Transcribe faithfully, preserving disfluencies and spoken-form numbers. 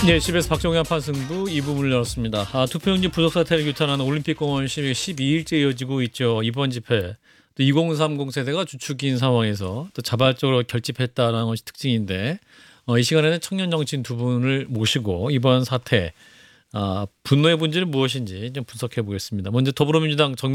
네, 씨비에스 박정현 판승부 이 부분을 열었습니다. 아, 투표용지 부족 사태를 규탄하는 올림픽공원 시위 십이 일째 이어지고 있죠. 이번 집회. 또 이공삼공 세대가 주축인 상황에서 또 자발적으로 결집했다는 것이 특징인데 어, 이 시간에는 청년 정치인 두 분을 모시고 이번 사태 아, 분노의 본질은 무엇인지 좀 분석해 보겠습니다. 먼저 더불어민주당 정